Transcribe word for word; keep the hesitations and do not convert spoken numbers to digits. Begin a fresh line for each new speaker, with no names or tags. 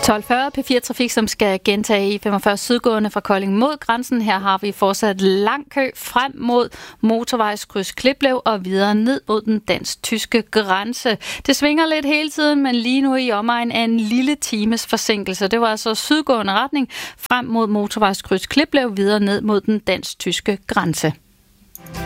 tolv fyrre P fire Trafik, som skal gentage E femogfyrre sydgående fra Kolding mod grænsen. Her har vi fortsat lang kø frem mod motorvejskryds Kliplev og videre ned mod den dansk-tyske grænse. Det svinger lidt hele tiden, men lige nu i omegn af en lille times forsinkelse. Det var altså sydgående retning frem mod motorvejskryds Kliplev videre ned mod den dansk-tyske grænse.